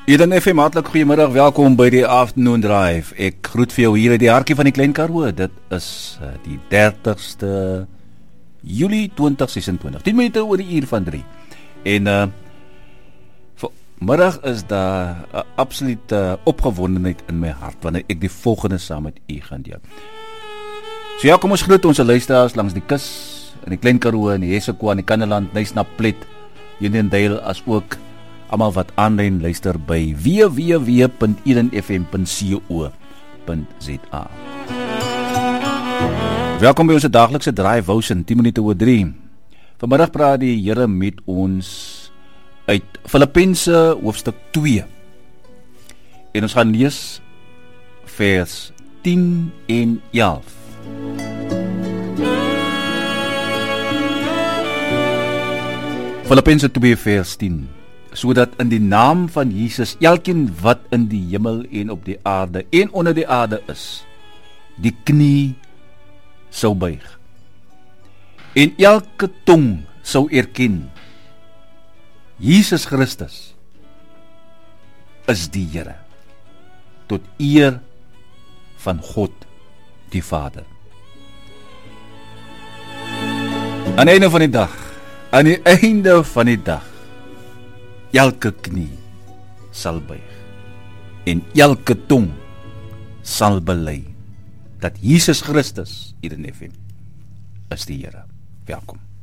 Eden FM, hartlik goeiemiddag, welkom by die Afternoon Drive. Ek groet vir jou hier uit die hartjie van die Klein Karoo. Dit is die 30ste Julie 2026, 10 minute oor die uur van 3. En vanmiddag is daar 'n absolute opgewondenheid in my hart wanneer ek die volgende saam met u gaan deel. So ja, kom ons groet ons luisteraars langs die kus, in die Klein Karoo, in die Hessequa, in die Kannaland, Nysnaplet, Uniondale, as ook almal wat aanlyn luister by www.edenfm.co.za. Welkom by ons daglikse Drive Ocean, 10 minute oor 3. Vanmiddag praat die Here met ons uit Filippense hoofstuk 2. En ons gaan lees vers 10 en 11. Filippense 2 vers 10. Sodat in die naam van Jesus elkeen wat in die hemel en op die aarde en onder die aarde is, die knie sou buig en elke tong sou erken Jesus Christus is die Here, tot eer van God die Vader. Aan die einde van die dag, elke knie sal buig en elke tong sal bely dat Jesus Christus, Eden FM, is die Here. Welkom.